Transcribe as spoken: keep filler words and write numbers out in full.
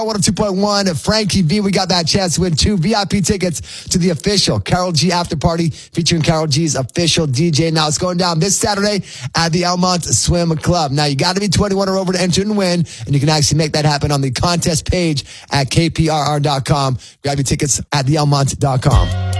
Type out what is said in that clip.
one oh two point one, Frankie V. We got that chance to win two V I P tickets to the official Karol G after party featuring Karol G's official D J. Now it's going down this Saturday at the Elmont Swim Club. Now you got to be twenty-one or over to enter and win, and you can actually make that happen on the contest page at K P R R dot com. Grab your tickets at the elmont dot com.